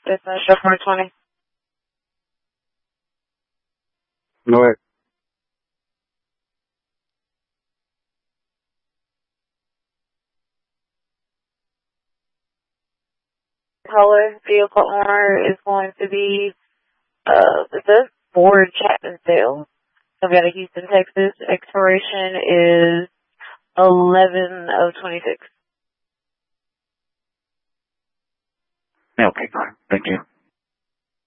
Business show 420. Go ahead. Color vehicle owner is going to be, the Ford Chapman sale. I've got a Houston, Texas. Expiration is 11/26. Okay, fine. Thank you.